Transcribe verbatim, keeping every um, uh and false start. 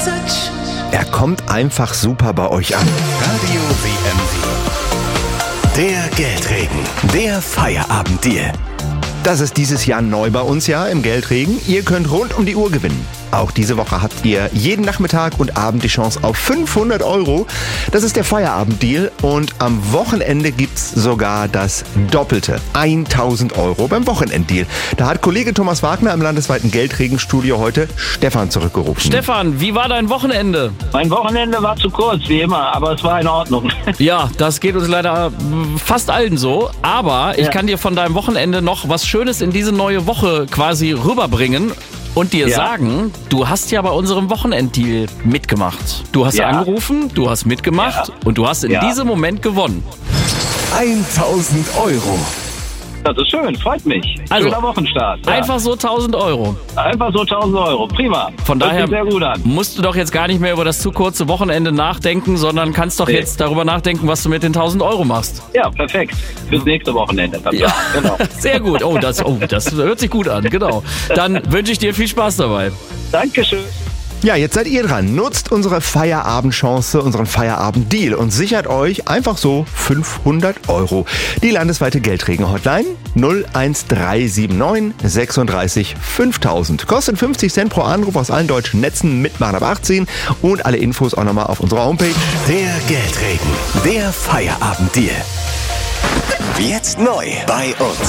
touch. Er kommt einfach super bei euch an. Radio W M W. Der Geldregen. Der Feierabenddeal. Das ist dieses Jahr neu bei uns ja im Geldregen. Ihr könnt rund um die Uhr gewinnen. Auch diese Woche habt ihr jeden Nachmittag und Abend die Chance auf fünfhundert Euro. Das ist der Feierabenddeal und am Wochenende gibt's sogar das Doppelte. tausend Euro beim Wochenenddeal. Da hat Kollege Thomas Wagner im landesweiten Geldregenstudio heute Stefan zurückgerufen. Stefan, wie war dein Wochenende? Mein Wochenende war zu kurz, wie immer, aber es war in Ordnung. Ja, das geht uns leider fast allen so. Aber ich Ja. kann dir von deinem Wochenende noch was Schönes in diese neue Woche quasi rüberbringen. Und dir Ja. sagen, du hast ja bei unserem Wochenenddeal mitgemacht. Du hast Ja. angerufen, du hast mitgemacht Ja. und du hast in Ja. diesem Moment gewonnen. tausend Euro. Das ist schön, freut mich. Also, Schöner Wochenstart. Ja. Einfach so tausend Euro. Einfach so tausend Euro, prima. Von Hört daher sich sehr gut an. musst du doch jetzt gar nicht mehr über das zu kurze Wochenende nachdenken, sondern kannst doch Nee. jetzt darüber nachdenken, was du mit den tausend Euro machst. Ja, perfekt. Fürs nächste Wochenende. Dann Ja, genau. sehr gut. Oh das, oh, das hört sich gut an, genau. Dann wünsche ich dir viel Spaß dabei. Dankeschön. Ja, jetzt seid ihr dran. Nutzt unsere Feierabendchance, unseren Feierabenddeal und sichert euch einfach so fünfhundert Euro. Die landesweite Geldregen-Hotline null eins drei sieben neun sechsunddreißig fünftausend. Kostet fünfzig Cent pro Anruf aus allen deutschen Netzen, mitmachen ab achtzehn und alle Infos auch nochmal auf unserer Homepage. Der Geldregen. Der Feierabenddeal. Jetzt neu bei uns.